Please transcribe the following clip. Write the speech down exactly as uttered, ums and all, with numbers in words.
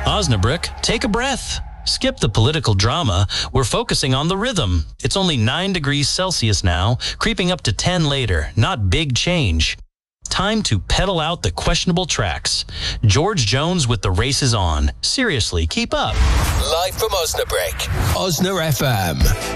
Osnabrück, take a breath. Skip the political drama. We're focusing on the rhythm. It's only nine degrees Celsius now, creeping up to ten later. Not big change. Time to pedal out the questionable tracks. George Jones with The Race Is On. Seriously, keep up. Live from Osnabrück, Osna F M.